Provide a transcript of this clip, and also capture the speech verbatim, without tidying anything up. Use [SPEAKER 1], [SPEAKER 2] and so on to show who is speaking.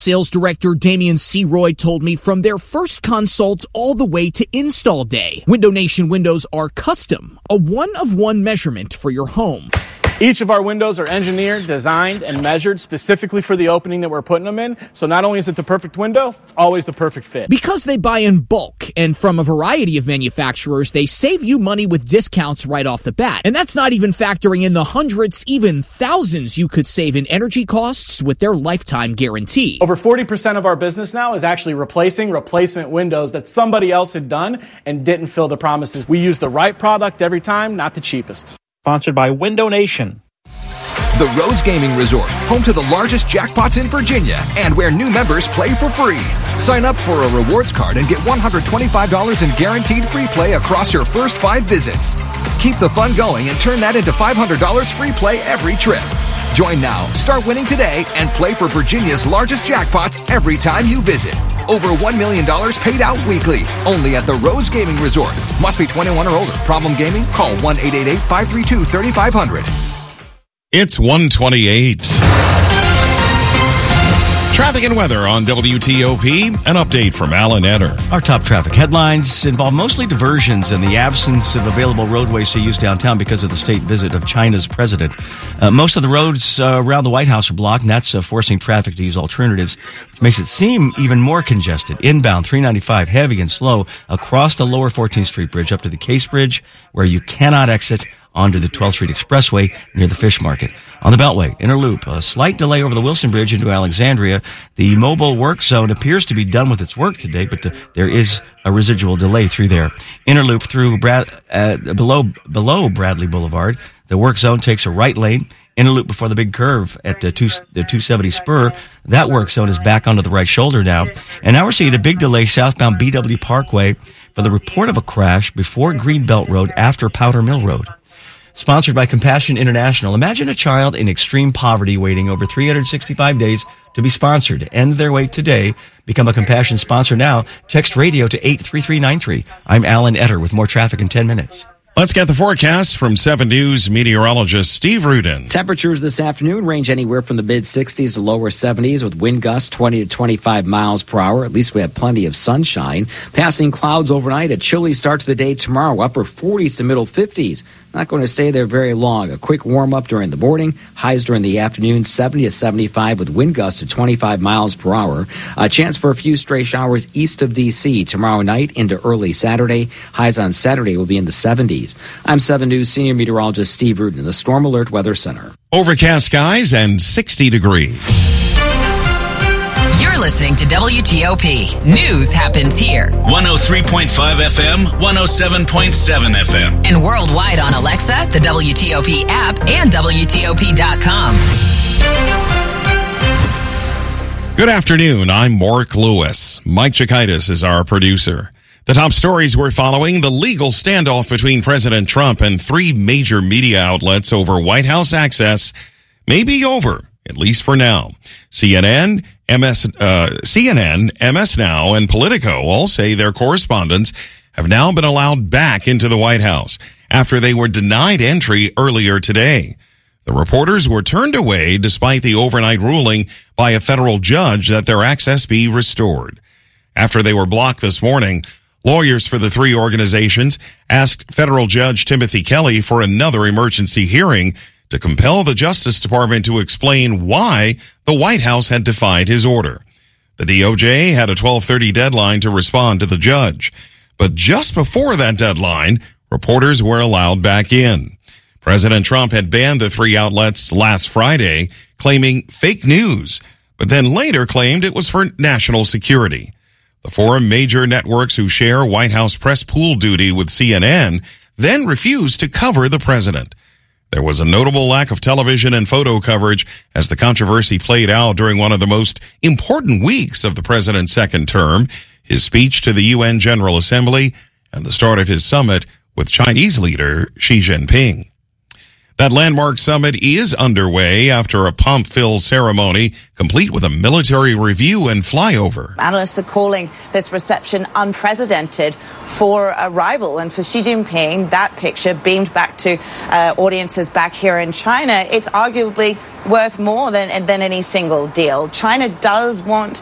[SPEAKER 1] Sales director Damian Seroy told me from their first consult all the way to install day, Window Nation windows are custom, a one-of-one measurement for your home.
[SPEAKER 2] Each of our windows are engineered, designed, and measured specifically for the opening that we're putting them in. So not only is it the perfect window, it's always the perfect fit.
[SPEAKER 1] Because they buy in bulk and from a variety of manufacturers, they save you money with discounts right off the bat. And that's not even factoring in the hundreds, even thousands you could save in energy costs with their lifetime guarantee.
[SPEAKER 2] Over forty percent of our business now is actually replacing replacement windows that somebody else had done and didn't fill the promises. We use the right product every time, not the cheapest.
[SPEAKER 3] Sponsored by Window Nation.
[SPEAKER 4] The Rose Gaming Resort, home to the largest jackpots in Virginia and where new members play for free. Sign up for a rewards card and get one hundred twenty-five dollars in guaranteed free play across your first five visits. Keep the fun going and turn that into five hundred dollars free play every trip. Join now, start winning today, and play for Virginia's largest jackpots every time you visit. Over one million dollars paid out weekly, only at the Rose Gaming Resort. Must be twenty-one or older. Problem gaming? Call one eight eight eight, five three two, three five zero zero.
[SPEAKER 5] It's one twenty-eight. Traffic and weather on W T O P. An update from Alan Etter.
[SPEAKER 6] Our top traffic headlines involve mostly diversions and the absence of available roadways to use downtown because of the state visit of China's president. Uh, most of the roads uh, around the White House are blocked, and that's uh, forcing traffic to use alternatives, which makes it seem even more congested. Inbound three ninety-five, heavy and slow across the lower fourteenth Street Bridge up to the Case Bridge, where you cannot exit onto the twelfth Street Expressway near the Fish Market. On the Beltway, Inner Loop, a slight delay over the Wilson Bridge into Alexandria. The mobile work zone appears to be done with its work today, but uh, there is a residual delay through there. Inner Loop through Brad, uh, below below Bradley Boulevard. The work zone takes a right lane. Inner Loop before the big curve at the, two, the two seventy spur. That work zone is back onto the right shoulder now. And now we're seeing a big delay southbound B W Parkway for the report of a crash before Greenbelt Road after Powder Mill Road. Sponsored by Compassion International. Imagine a child in extreme poverty waiting over three hundred sixty-five days to be sponsored. End their wait today. Become a Compassion sponsor now. Text radio to eight three three nine three. I'm Alan Etter with more traffic in ten minutes.
[SPEAKER 5] Let's get the forecast from seven News meteorologist Steve Rudin.
[SPEAKER 7] Temperatures this afternoon range anywhere from the mid-sixties to lower seventies with wind gusts twenty to twenty-five miles per hour. At least we have plenty of sunshine. Passing clouds overnight. A chilly start to the day tomorrow. Upper forties to middle fifties. Not going to stay there very long. A quick warm-up during the morning. Highs during the afternoon, seventy to seventy-five with wind gusts to twenty-five miles per hour. A chance for a few stray showers east of D C tomorrow night into early Saturday. Highs on Saturday will be in the seventies. I'm seven News senior meteorologist Steve Rudin in the Storm Alert Weather Center.
[SPEAKER 5] Overcast skies and sixty degrees.
[SPEAKER 8] You're listening to W T O P. News happens here.
[SPEAKER 9] one oh three point five F M, one oh seven point seven F M.
[SPEAKER 8] And worldwide on Alexa, the W T O P app, and W T O P dot com.
[SPEAKER 5] Good afternoon. I'm Mark Lewis. Mike Chikaitis is our producer. The top stories we're following: the legal standoff between President Trump and three major media outlets over White House access may be over, at least for now. C N N, M S, uh, C N N, M S Now, and Politico all say their correspondents have now been allowed back into the White House after they were denied entry earlier today. The reporters were turned away despite the overnight ruling by a federal judge that their access be restored. After they were blocked this morning, lawyers for the three organizations asked federal judge Timothy Kelly for another emergency hearing to compel the Justice Department to explain why the White House had defied his order. The D O J had a twelve thirty deadline to respond to the judge, but just before that deadline, reporters were allowed back in. President Trump had banned the three outlets last Friday, claiming fake news, but then later claimed it was for national security. The four major networks who share White House press pool duty with C N N then refused to cover the president. There was a notable lack of television and photo coverage as the controversy played out during one of the most important weeks of the president's second term, his speech to the U N General Assembly and the start of his summit with Chinese leader Xi Jinping. That landmark summit is underway after a pomp-filled ceremony, complete with a military review and flyover.
[SPEAKER 10] Analysts are calling this reception unprecedented for a rival. And for Xi Jinping, that picture beamed back to uh, audiences back here in China. It's arguably worth more than, than any single deal. China does want